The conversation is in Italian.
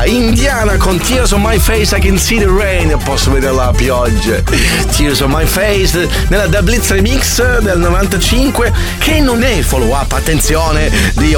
Indiana con Tears on My Face, I Can See the Rain, posso vedere la pioggia. Tears on My Face nella The Blitz Remix del 95, che non è il follow up, attenzione, di